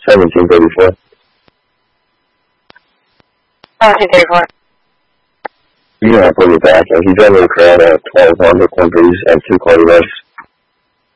1734. 1734. You know, I put it back. He drove me a Corona, 12 Honda Quimpies, and 2 Corvettes.